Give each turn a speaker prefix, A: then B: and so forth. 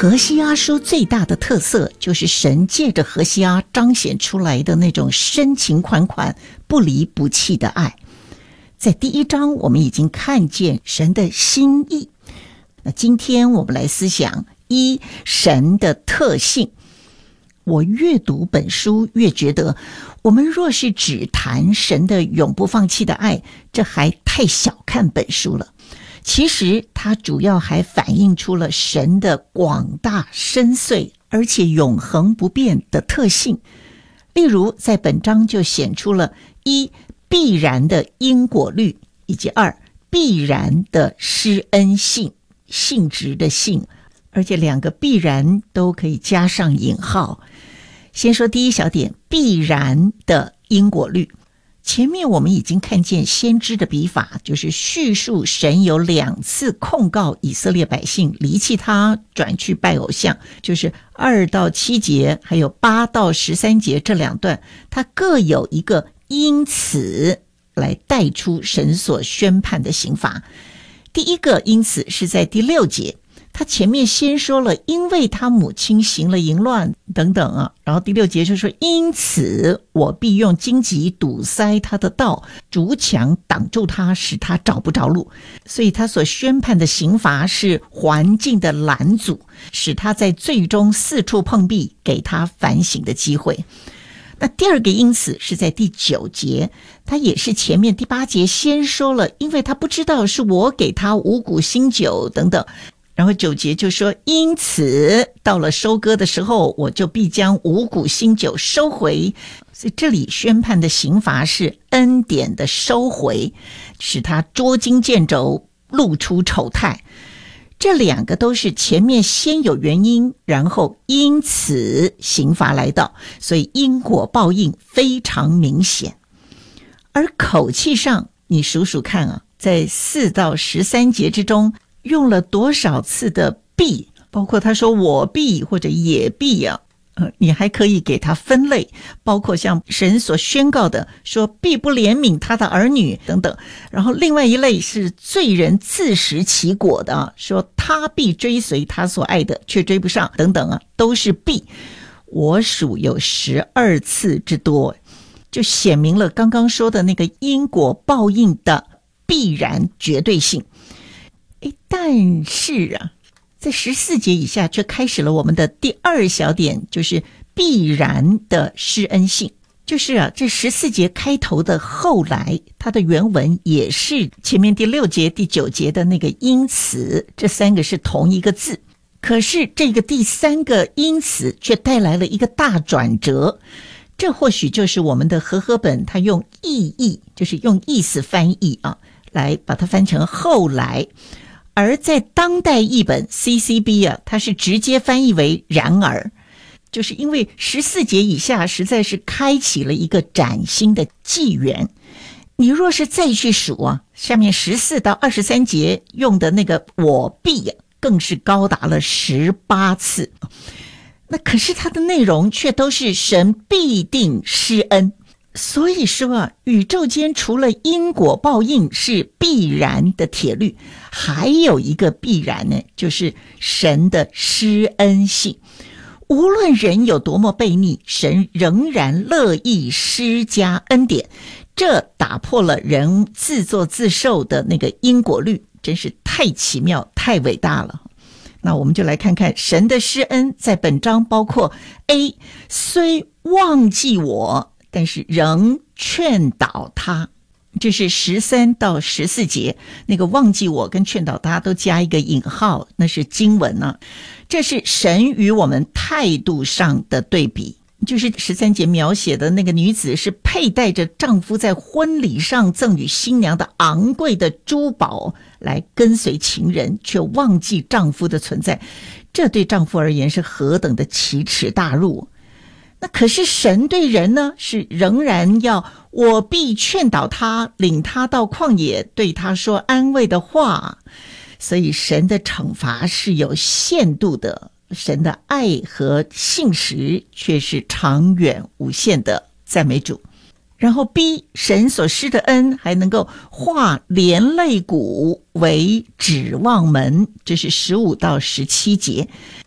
A: 何西阿书最大的特色就是神借着何西阿彰显出来的那种深情款款、不离不弃的爱。在第1章我们已经看见神的心意，那今天我们来思想神的特性。我越读本书越觉得，我们若是只谈神的永不放弃的爱，这还太小看本书了。其实它主要还反映出了神的广大深邃而且永恒不变的特性。例如在本章就显出了1必然的因果律，以及2必然的施恩性，性质的性，而且2个必然都可以加上引号。先说第一小点，必然的因果律。前面我们已经看见先知的笔法，就是叙述神有2次控告以色列百姓离弃他，转去拜偶像，就是2到7节还有8到13节这2段，它各有一个因此来带出神所宣判的刑罚。第一个因此是在第6节，他前面先说了因为他母亲行了淫乱等等啊，然后第6节就说因此我必用荆棘堵塞他的道，筑墙挡住他，使他找不着路。所以他所宣判的刑罚是环境的拦阻，使他在最终4处碰壁，给他反省的机会。那第2个因此是在第9节，他也是前面第8节先说了因为他不知道是我给他五谷新酒等等，然后9节就说因此到了收割的时候，我就必将五谷新酒收回。所以这里宣判的刑罚是恩典的收回，使他捉襟见肘，露出丑态。这2个都是前面先有原因，然后因此刑罚来到，所以因果报应非常明显。而口气上你数数看啊，在4到13节之中用了多少次的必，包括他说我必或者也必啊，你还可以给他分类，包括像神所宣告的说必不怜悯他的儿女等等，然后另外一类是罪人自食其果的，说他必追随他所爱的却追不上等等啊，都是必。我数有12次之多，就显明了刚刚说的那个因果报应的必然绝对性。但是啊，在14节以下却开始了我们的第2小点，就是必然的施恩性。就是啊，这14节开头的后来，它的原文也是前面第6节第9节的那个因此，这3个是同一个字，可是这个第3个因此却带来了一个大转折。这或许就是我们的和合本它用意义，就是用意思翻译啊，来把它翻成后来。而在当代译本 CCB 啊，它是直接翻译为然而，就是因为14节以下实在是开启了一个崭新的纪元。你若是再去数啊，下面14到23节用的那个我必更是高达了18次。那可是它的内容却都是神必定施恩。所以说啊，宇宙间除了因果报应是必然的铁律，还有一个必然呢，就是神的施恩性。无论人有多么悖逆，神仍然乐意施加恩典，这打破了人自作自受的那个因果律，真是太奇妙太伟大了。那我们就来看看神的施恩在本章包括 A 虽忘记我，但是仍劝导他，这是13到14节，那个忘记我跟劝导他都加一个引号，那是经文啊。这是神与我们态度上的对比，就是13节描写的那个女子是佩戴着丈夫在婚礼上赠与新娘的昂贵的珠宝来跟随情人，却忘记丈夫的存在，这对丈夫而言是何等的奇耻大辱。那可是神对人呢，是仍然要我必劝导他，领他到旷野，对他说安慰的话。所以神的惩罚是有限度的，神的爱和信实却是长远无限的，赞美主。然后 B 神所施的恩还能够化连肋骨为指望门，这是15到17节。